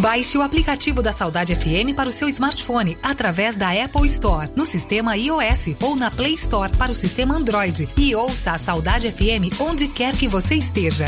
Baixe o aplicativo da Saudade FM para o seu smartphone através da Apple Store, no sistema iOS, ou na Play Store para o sistema Android. E ouça a Saudade FM onde quer que você esteja.